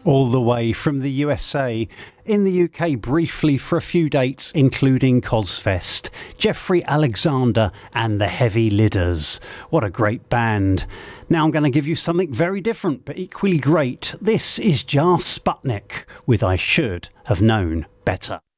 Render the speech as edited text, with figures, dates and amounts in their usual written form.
All the way from the USA, in the UK briefly for a few dates including Cozfest, Jeffrey Alexander and the Heavy Lidders. What a great band. Now I'm going to give you something very different but equally great. This is Jar Sputnik with I Should Have Known Better.